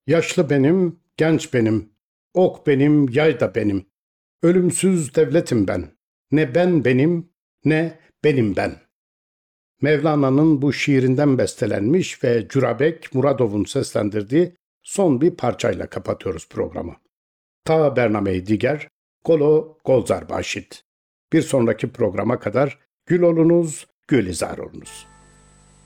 Yaşlı benim, genç benim, ok benim, yay da benim. Ölümsüz devletim ben. Ne ben benim, ne benim ben. Mevlana'nın bu şiirinden bestelenmiş ve Cürabek Muradov'un seslendirdiği son bir parçayla kapatıyoruz programı. Ta Bernameyi Diger, Kolo Golzar Başit. Bir sonraki programa kadar gül olunuz, gülizar olunuz.